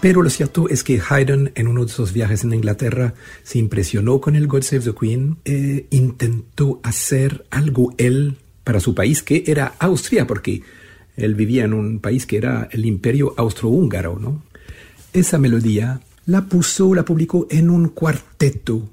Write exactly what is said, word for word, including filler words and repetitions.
Pero lo cierto es que Haydn, en uno de sus viajes en Inglaterra, se impresionó con el God Save the Queen, e intentó hacer algo él para su país, que era Austria, porque él vivía en un país que era el Imperio Austrohúngaro, ¿no? Esa melodía la puso, la publicó en un cuarteto